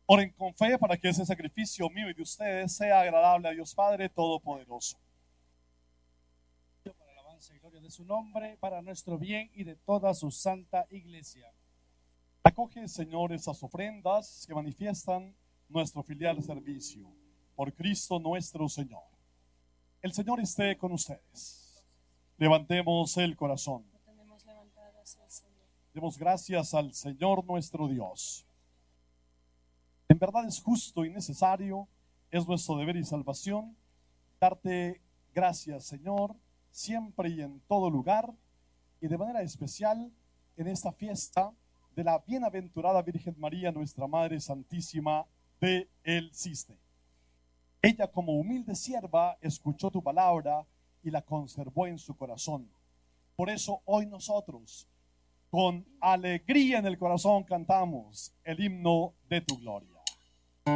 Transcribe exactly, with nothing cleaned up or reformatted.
Oren con fe para que ese sacrificio mío y de ustedes sea agradable a Dios Padre Todopoderoso. Para la alabanza y gloria de su nombre, para nuestro bien y de toda su santa iglesia. Acoge, Señor, esas ofrendas que manifiestan nuestro filial servicio. Por Cristo nuestro Señor. El Señor esté con ustedes. Levantemos el corazón. Demos gracias al Señor nuestro Dios. En verdad es justo y necesario, es nuestro deber y salvación, darte gracias, Señor, siempre y en todo lugar, y de manera especial en esta fiesta de la bienaventurada Virgen María, nuestra Madre Santísima de el Cisne. Ella, como humilde sierva, escuchó tu palabra y la conservó en su corazón. Por eso hoy nosotros, con alegría en el corazón, cantamos el himno de tu gloria.